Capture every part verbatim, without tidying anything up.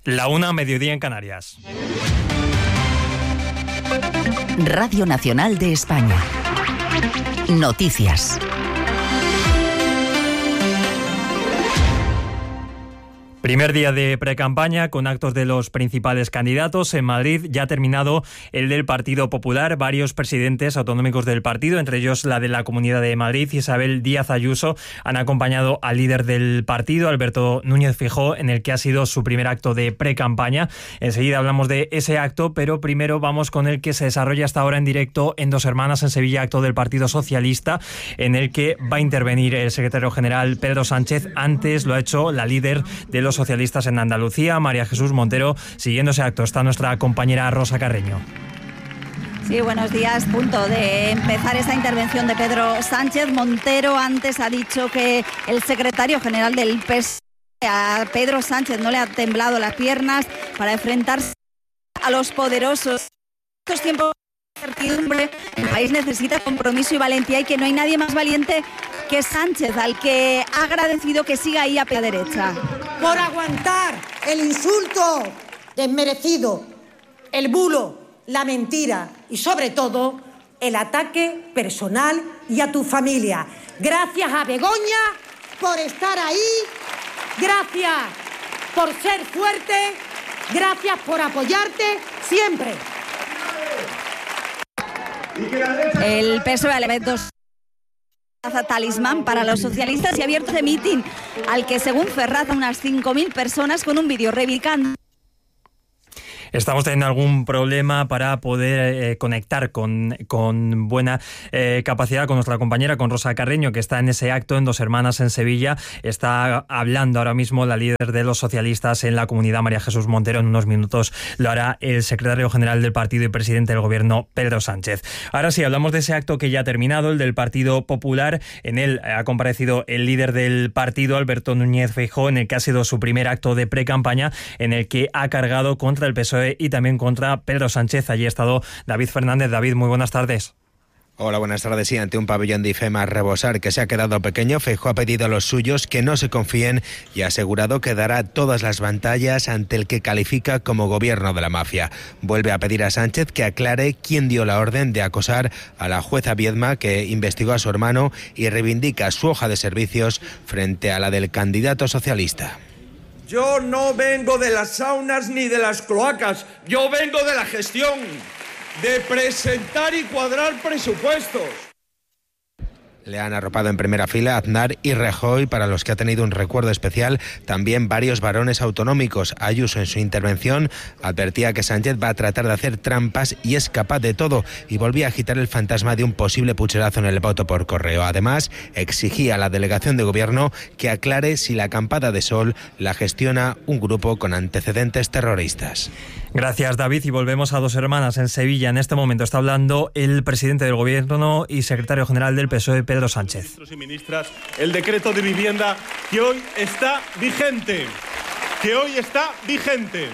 La una, mediodía en Canarias. Radio Nacional de España. Noticias. Primer día de precampaña con actos de los principales candidatos. En Madrid ya ha terminado el del Partido Popular. Varios presidentes autonómicos del partido, entre ellos la de la Comunidad de Madrid, Isabel Díaz Ayuso, han acompañado al líder del partido, Alberto Núñez Feijóo, en el que ha sido su primer acto de precampaña. Enseguida hablamos de ese acto, pero primero vamos con el que se desarrolla hasta ahora en directo en Dos Hermanas, en Sevilla, acto del Partido Socialista, en el que va a intervenir el secretario general Pedro Sánchez. Antes lo ha hecho la líder de los socialistas en Andalucía, María Jesús Montero. Siguiendo ese acto está nuestra compañera Rosa Carreño. Sí, buenos días. Punto de empezar esa intervención de Pedro Sánchez. Montero antes ha dicho que el secretario general del P S O E, a Pedro Sánchez, no le ha temblado las piernas para enfrentarse a los poderosos. En estos tiempos de incertidumbre, el país necesita compromiso y valentía, y que no hay nadie más valiente que Sánchez, al que ha agradecido que siga ahí a pie derecha. Por aguantar el insulto desmerecido, el bulo, la mentira y sobre todo el ataque personal y a tu familia. Gracias a Begoña por estar ahí, gracias por ser fuerte, gracias por apoyarte siempre. El P S O E elementos talismán para los socialistas y abierto de mitin al que, según Ferraz, unas cinco mil personas con un vídeo reivindicando. Estamos teniendo algún problema para poder eh, conectar con, con buena eh, capacidad con nuestra compañera, con Rosa Carreño, que está en ese acto en Dos Hermanas en Sevilla. Está hablando ahora mismo la líder de los socialistas en la comunidad, María Jesús Montero. En unos minutos lo hará el secretario general del partido y presidente del gobierno, Pedro Sánchez. Ahora sí, hablamos de ese acto que ya ha terminado, el del Partido Popular. En él ha comparecido el líder del partido, Alberto Núñez Feijóo, en el que ha sido su primer acto de precampaña, en el que ha cargado contra el P S O E y también contra Pedro Sánchez. Allí ha estado David Fernández. David, muy buenas tardes. Hola, buenas tardes. Sí, ante un pabellón de IFEMA a rebosar que se ha quedado pequeño, Feijóo ha pedido a los suyos que no se confíen y ha asegurado que dará todas las batallas ante el que califica como gobierno de la mafia. Vuelve a pedir a Sánchez que aclare quién dio la orden de acosar a la jueza Viedma, que investigó a su hermano, y reivindica su hoja de servicios frente a la del candidato socialista. Yo no vengo de las saunas ni de las cloacas, yo vengo de la gestión, de presentar y cuadrar presupuestos. Le han arropado en primera fila Aznar y Rajoy, para los que ha tenido un recuerdo especial también varios varones autonómicos. Ayuso, en su intervención, advertía que Sánchez va a tratar de hacer trampas y es capaz de todo, y volvía a agitar el fantasma de un posible pucherazo en el voto por correo. Además, exigía a la delegación de gobierno que aclare si la acampada de Sol la gestiona un grupo con antecedentes terroristas. Gracias, David, y volvemos a Dos Hermanas en Sevilla. En este momento está hablando el presidente del gobierno y secretario general del P S O E, Pedro Sánchez. Ministros y ministras, el decreto de vivienda que hoy está vigente, que hoy está vigente.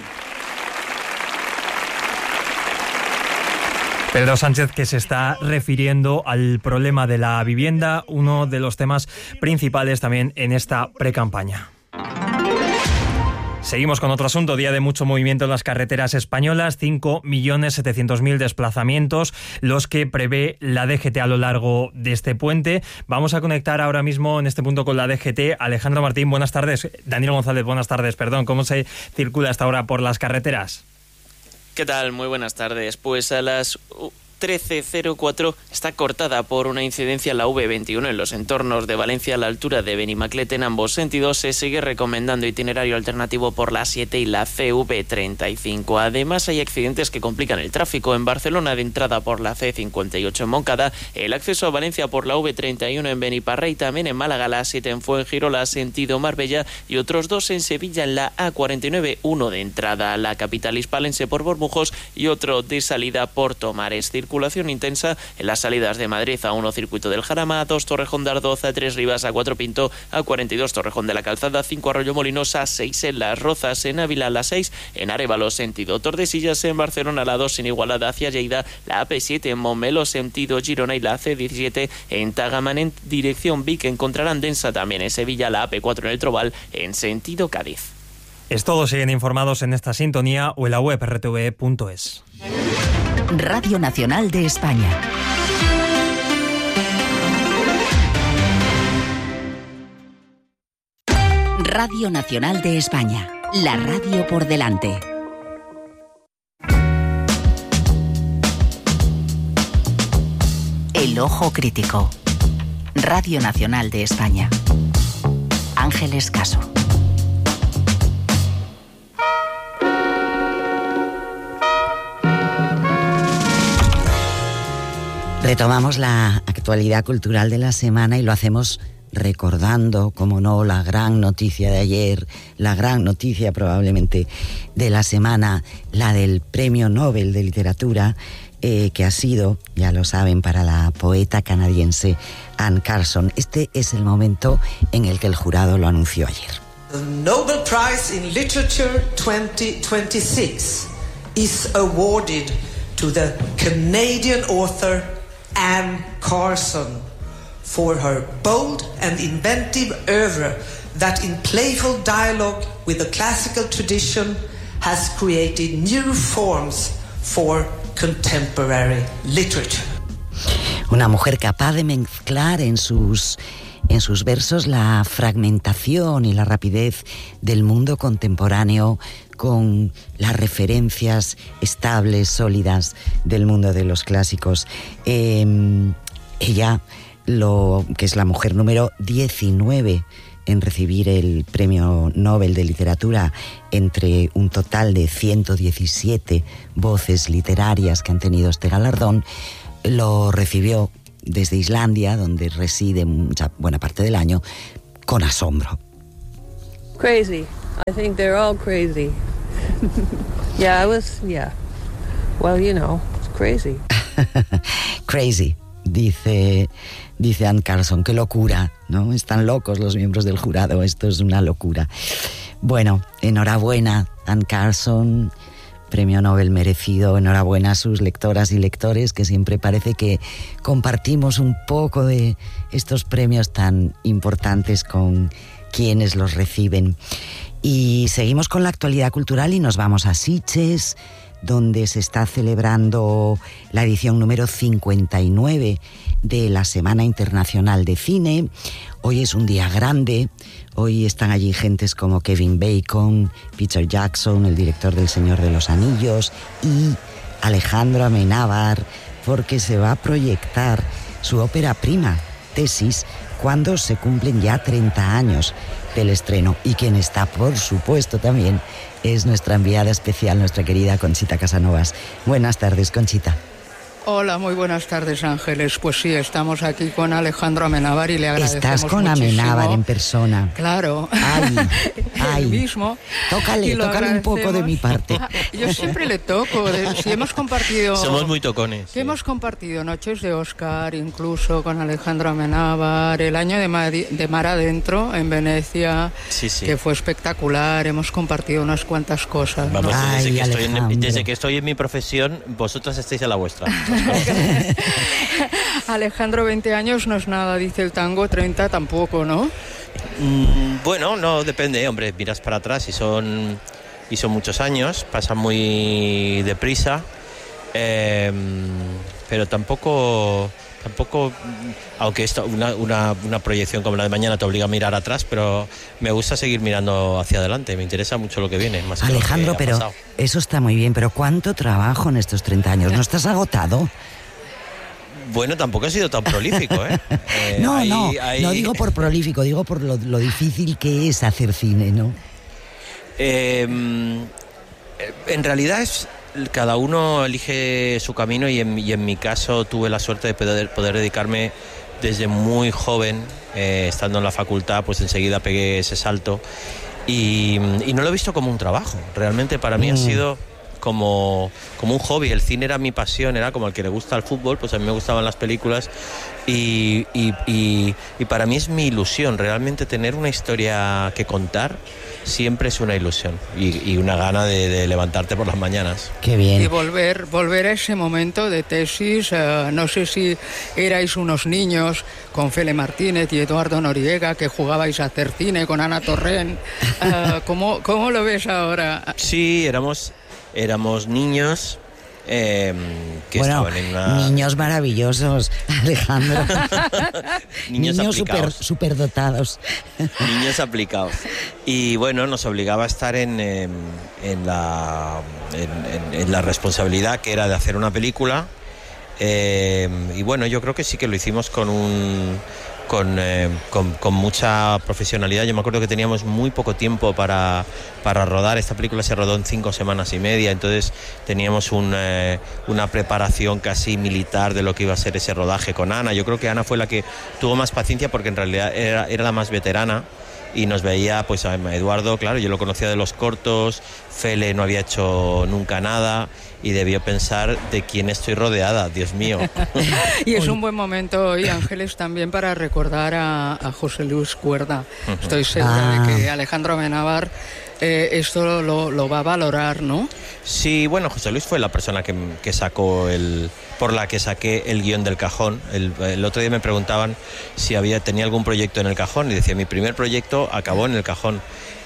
Pedro Sánchez, que se está refiriendo al problema de la vivienda, uno de los temas principales también en esta precampaña. Seguimos con otro asunto. Día de mucho movimiento en las carreteras españolas. cinco millones setecientos mil desplazamientos los que prevé la D G T a lo largo de este puente. Vamos a conectar ahora mismo en este punto con la D G T. Alejandro Martín, buenas tardes. Daniel González, buenas tardes. Perdón, ¿cómo se circula hasta ahora por las carreteras? ¿Qué tal? Muy buenas tardes. Pues a las trece cero cuatro está cortada por una incidencia en la V veintiuno en los entornos de Valencia a la altura de Benimaclet. En ambos sentidos se sigue recomendando itinerario alternativo por la siete y la C V treinta y cinco. Además, hay accidentes que complican el tráfico en Barcelona de entrada por la C cincuenta y ocho en Moncada, el acceso a Valencia por la V treinta y uno en Beniparré, y también en Málaga la siete en Fuengirola sentido Marbella, y otros dos en Sevilla en la A cuarenta y nueve, uno de entrada a la capital hispalense por Bormujos y otro de salida por Tomares. Circulación intensa en las salidas de Madrid: A uno Circuito del Jarama, A dos Torrejón de Ardoz, A tres Rivas, A cuatro Pinto, A cuarenta y dos Torrejón de la Calzada, A cinco Arroyo Molinos, A seis en Las Rozas, en Ávila la seis, en Arévalo sentido Tordesillas, en Barcelona la dos en Igualada hacia Lleida, la A P siete en Montmeló sentido Girona y la C diecisiete en Tagaman en dirección Vic. Encontrarán densa también en Sevilla la A P cuatro en el Trobal en sentido Cádiz. Es todo, siguen informados en esta sintonía o en la web erre te ve punto es. Radio Nacional de España. Radio Nacional de España. La radio por delante. El ojo crítico. Radio Nacional de España. Ángeles Caso. Retomamos la actualidad cultural de la semana y lo hacemos recordando, como no, la gran noticia de ayer, la gran noticia probablemente de la semana, la del Premio Nobel de Literatura, eh, que ha sido, ya lo saben, para la poeta canadiense Anne Carson. Este es el momento en el que el jurado lo anunció ayer. The Nobel Prize in Literature twenty twenty-six is awarded to the Canadian author Anne Carson for her bold and inventive oeuvre that in playful dialogue with the classical tradition has created new forms for contemporary literature. Una mujer capaz de mezclar en sus, en sus versos la fragmentación y la rapidez del mundo contemporáneo con las referencias estables, sólidas del mundo de los clásicos. Eh, ella, lo, que es la mujer número diecinueve en recibir el Premio Nobel de Literatura entre un total de ciento diecisiete voces literarias que han tenido este galardón, lo recibió desde Islandia, donde reside mucha buena parte del año, con asombro. Crazy. I think they're all crazy. Yeah, I was, yeah. Well, you know, it's crazy. Crazy, dice, dice Anne Carson. Qué locura, ¿no? Están locos los miembros del jurado, esto es una locura. Bueno, enhorabuena, Anne Carson, Premio Nobel merecido. Enhorabuena a sus lectoras y lectores, que siempre parece que compartimos un poco de estos premios tan importantes con quienes los reciben. Y seguimos con la actualidad cultural y nos vamos a Sitges, donde se está celebrando la edición número cincuenta y nueve de la Semana Internacional de Cine. Hoy es un día grande, hoy están allí gentes como Kevin Bacon, Peter Jackson, el director del Señor de los Anillos, y Alejandro Amenábar, porque se va a proyectar su ópera prima, Tesis, cuando se cumplen ya treinta años del estreno. Y quien está, por supuesto, también es nuestra enviada especial, nuestra querida Conchita Casanovas. Buenas tardes, Conchita. Hola, muy buenas tardes, Ángeles. Pues sí, estamos aquí con Alejandro Amenábar y le agradecemos muchísimo. Estás con muchísimo. Amenábar en persona. Claro. Ay, ay. El mismo. Tócale, tócale un poco de mi parte. Yo siempre le toco. De, si hemos compartido... Somos muy tocones. Sí. Hemos compartido noches de Oscar, incluso con Alejandro Amenábar, el año de mar, de mar adentro en Venecia, sí, sí. que fue espectacular. Hemos compartido unas cuantas cosas. Vamos, ¿no? desde, Ay, que estoy en, desde que estoy en mi profesión, vosotras estáis en la vuestra. Alejandro, veinte años no es nada, dice el tango, treinta tampoco, ¿no? Mm, bueno, no, depende, hombre, miras para atrás y son, y son muchos años, pasan muy deprisa, eh, pero tampoco... Tampoco, aunque esto, una, una, una proyección como la de mañana te obliga a mirar atrás, pero me gusta seguir mirando hacia adelante, me interesa mucho lo que viene. Más que Alejandro, lo que ha pero pasado. Eso está muy bien, pero ¿cuánto trabajo en estos treinta años? ¿No estás agotado? Bueno, tampoco he sido tan prolífico, ¿eh? eh no, ahí, no, ahí... no digo por prolífico, digo por lo, lo difícil que es hacer cine, ¿no? Eh, en realidad es... Cada uno elige su camino y en, y en mi caso tuve la suerte de poder, poder dedicarme desde muy joven, eh, estando en la facultad, pues enseguida pegué ese salto y, y no lo he visto como un trabajo. Realmente para mí mm. ha sido como, como un hobby. El cine era mi pasión, era como el que le gusta el fútbol, pues a mí me gustaban las películas y, y, y, y para mí es mi ilusión, realmente tener una historia que contar siempre es una ilusión y, y una gana de, de levantarte por las mañanas. Qué bien. Y volver, volver a ese momento de tesis, uh, no sé si erais unos niños con Fele Martínez y Eduardo Noriega, que jugabais a hacer cine con Ana Torrent. Uh, ¿cómo, ¿Cómo lo ves ahora? Sí, éramos, éramos niños. Eh, que bueno, estaban en una... niños maravillosos, Alejandro. niños niños super, aplicados. superdotados. Niños aplicados. Y bueno, nos obligaba a estar en, en, en, la, en, en, en la responsabilidad que era de hacer una película. Eh, y bueno, yo creo que sí que lo hicimos con un... Con, eh, con, con mucha profesionalidad. Yo me acuerdo que teníamos muy poco tiempo para, para rodar. Esta película se rodó en cinco semanas y media, entonces teníamos un, eh, una preparación casi militar de lo que iba a ser ese rodaje con Ana. Yo creo que Ana fue la que tuvo más paciencia porque en realidad era, era la más veterana y nos veía, pues a Eduardo, claro, yo lo conocía de los cortos, Fele no había hecho nunca nada y debió pensar de quién estoy rodeada, Dios mío. Y es un buen momento hoy, Ángeles, también para recordar a, a José Luis Cuerda. Uh-huh. Estoy segura ah. de que Alejandro Amenábar eh, esto lo, lo va a valorar, ¿no? Sí, bueno, José Luis fue la persona que, que sacó el... por la que saqué el guión del cajón. El, el otro día me preguntaban si había tenía algún proyecto en el cajón y decía, mi primer proyecto acabó en el cajón.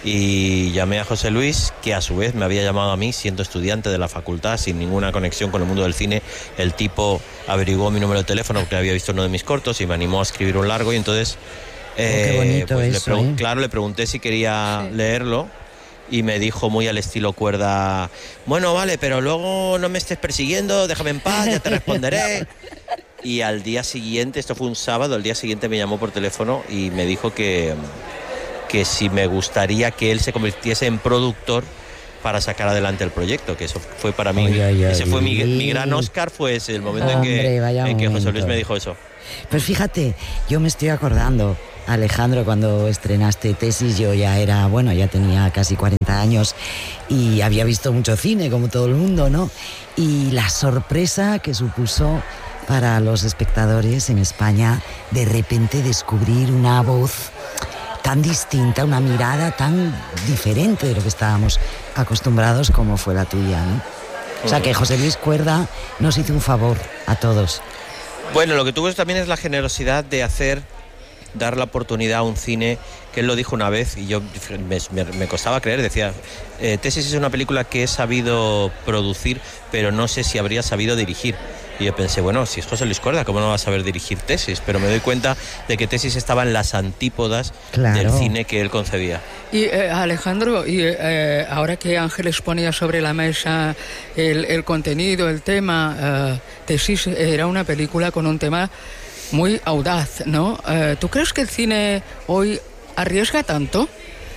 Y llamé a José Luis, que a su vez me había llamado a mí siendo estudiante de la facultad, sin ninguna conexión con el mundo del cine. El tipo averiguó mi número de teléfono porque había visto uno de mis cortos y me animó a escribir un largo y entonces eh, oh, qué bonito pues eso, le pregun- ¿eh? claro, le pregunté si quería sí. leerlo y me dijo muy al estilo Cuerda, bueno, vale, pero luego no me estés persiguiendo, déjame en paz, ya te responderé. Y al día siguiente, esto fue un sábado, al día siguiente me llamó por teléfono y me dijo que, que si me gustaría que él se convirtiese en productor para sacar adelante el proyecto, que eso fue para mí, ay, ay, ese ay, fue mi, mi gran Oscar, fue ese, el momento Hombre, en, que, en que José Luis me dijo eso. Pues fíjate, yo me estoy acordando, Alejandro, cuando estrenaste Tesis, yo ya era, bueno, ya tenía casi cuarenta años y había visto mucho cine, como todo el mundo, ¿no? Y la sorpresa que supuso para los espectadores en España de repente descubrir una voz tan distinta, una mirada tan diferente de lo que estábamos acostumbrados como fue la tuya, ¿no? O sea que José Luis Cuerda nos hizo un favor a todos. Bueno, lo que tuvo también es la generosidad de hacer, dar la oportunidad a un cine, que él lo dijo una vez y yo me, me, me costaba creer, decía, eh, Tesis es una película que he sabido producir, pero no sé si habría sabido dirigir. Y yo pensé, bueno, si es José Luis Cuerda, ¿cómo no va a saber dirigir Tesis? Pero me doy cuenta de que Tesis estaba en las antípodas claro. del cine que él concebía. Y eh, Alejandro, y eh, ahora que Ángeles ponía sobre la mesa el, el contenido, el tema, eh, Tesis era una película con un tema muy audaz, ¿no? Eh, ¿Tú crees que el cine hoy arriesga tanto?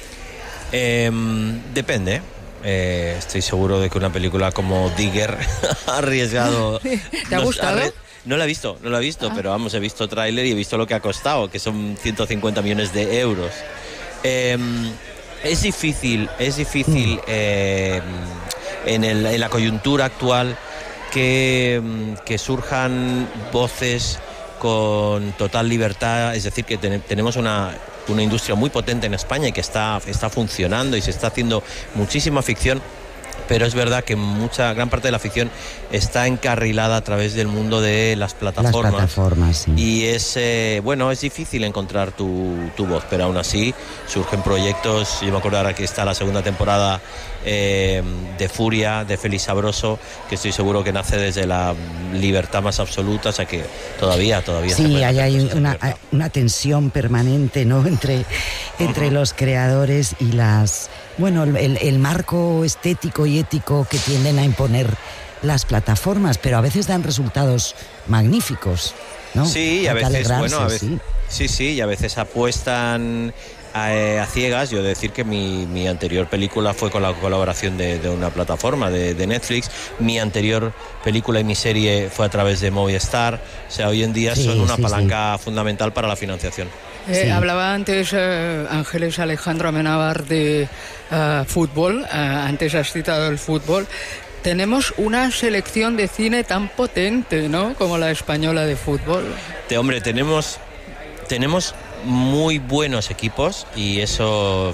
Eh, depende. Eh, estoy seguro de que una película como Digger ha arriesgado. ¿Te ha gustado? Arri- no la he visto, no la he visto, ah. pero vamos, he visto tráiler y he visto lo que ha costado, que son ciento cincuenta millones de euros. Eh, es difícil, es difícil eh, en, el, en la coyuntura actual que, que surjan voces con total libertad, es decir, que ten- tenemos una... una industria muy potente en España y que está, está funcionando y se está haciendo muchísima ficción, pero es verdad que mucha gran parte de la ficción está encarrilada a través del mundo de las plataformas. Las plataformas, sí. Y es, eh, bueno, es difícil encontrar tu, tu voz, pero aún así surgen proyectos. Yo me acuerdo ahora que está la segunda temporada eh, de Furia, de Félix Sabroso, que estoy seguro que nace desde la libertad más absoluta, o sea que todavía, todavía... Sí, hay, hay una, una tensión permanente, ¿no?, entre, entre uh-huh. los creadores y las... Bueno, el, el marco estético y ético que tienden a imponer las plataformas, pero a veces dan resultados magníficos, ¿no? Sí, y a veces, bueno, a veces, sí. sí, sí, y a veces apuestan a, a ciegas. Yo he de decir que mi, mi anterior película fue con la colaboración de, de una plataforma, de, de Netflix. Mi anterior película y mi serie fue a través de Movistar. O sea, hoy en día sí, son una sí, palanca sí. fundamental para la financiación. Eh, sí. Hablaba antes eh, Ángeles Alejandro Amenábar de uh, fútbol, uh, antes has citado el fútbol. tenemos una selección de cine tan potente, ¿no? Como la española de fútbol. De, hombre, tenemos, tenemos muy buenos equipos y eso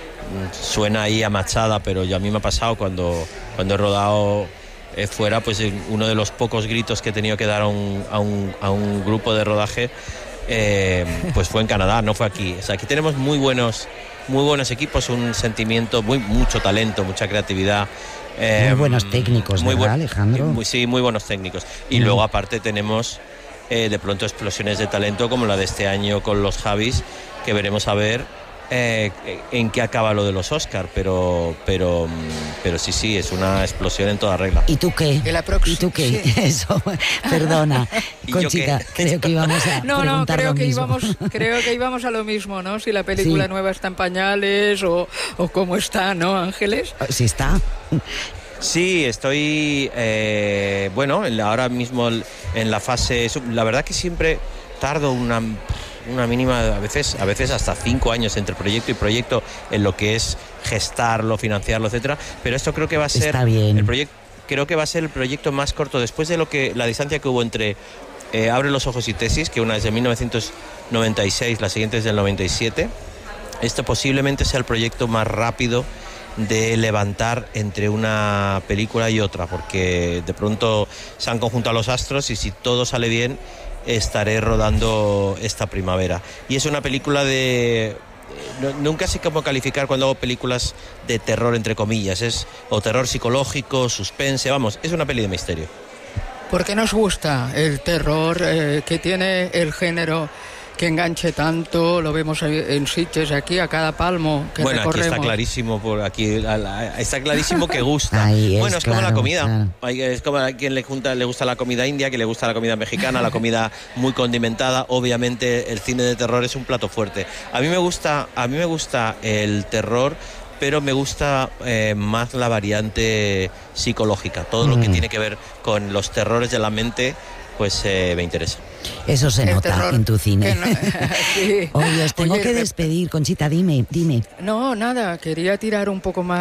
suena ahí a machada, pero yo, a mí me ha pasado cuando, cuando he rodado eh, fuera, pues uno de los pocos gritos que he tenido que dar a un, a un, a un grupo de rodaje eh, pues fue en Canadá, no fue aquí. O sea, aquí tenemos muy buenos, muy buenos equipos, un sentimiento, muy, mucho talento, mucha creatividad. Eh, muy buenos técnicos, muy ¿verdad, buen, Alejandro? Muy, sí, muy buenos técnicos. Y mm. luego aparte tenemos eh, de pronto explosiones de talento como la de este año con los Javis, que veremos a ver eh, en qué acaba lo de los Oscar, pero, pero, pero sí, sí, es una explosión en toda regla. ¿Y tú qué? ¿Y tú qué? Sí. Eso, perdona, Conchita, creo que íbamos a No, no, creo lo que mismo. íbamos, creo que íbamos a lo mismo, ¿no? Si la película sí. nueva está en pañales o, o cómo está, ¿no, Ángeles? Sí está. Sí, estoy, eh, bueno, ahora mismo en la fase, la verdad que siempre tardo una... una mínima, a veces a veces hasta cinco años entre proyecto y proyecto en lo que es gestarlo, financiarlo, etcétera, pero esto creo que va a ser el proyecto creo que va a ser el proyecto más corto después de lo que la distancia que hubo entre eh, Abre los ojos y Tesis, que una es de mil novecientos noventa y seis, la siguiente es del noventa y siete. Esto posiblemente sea el proyecto más rápido de levantar entre una película y otra, porque de pronto se han conjuntado los astros y si todo sale bien estaré rodando esta primavera. Y es una película de... No, nunca sé cómo calificar cuando hago películas de terror, entre comillas. Es o terror psicológico, suspense, vamos, es una peli de misterio. ¿Por qué nos gusta el terror eh, que tiene el género que enganche tanto? Lo vemos en Sitges, aquí a cada palmo que bueno, recorremos. Aquí está clarísimo, por aquí está clarísimo que gusta. Ahí es, bueno, es claro, como la comida. Claro. Es como a quien le, junta, le gusta la comida india, que le gusta la comida mexicana, la comida muy condimentada. Obviamente el cine de terror es un plato fuerte. A mí me gusta, a mí me gusta el terror, pero me gusta eh, más la variante psicológica. Todo mm. lo que tiene que ver con los terrores de la mente, pues eh, me interesa. Eso se el nota terror, en tu cine. No, sí. Oye, os tengo Oye, que despedir, Conchita, dime, dime. No, nada, quería tirar un poco más